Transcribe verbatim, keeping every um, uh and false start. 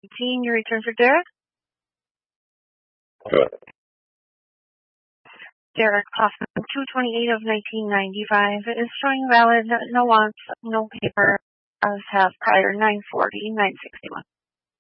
Seeing your return for Derek. Good. Derek Hoffman, two twenty-eight of nineteen ninety-five, is showing valid, no wants, no paper, as have prior nine forty, nine sixty-one.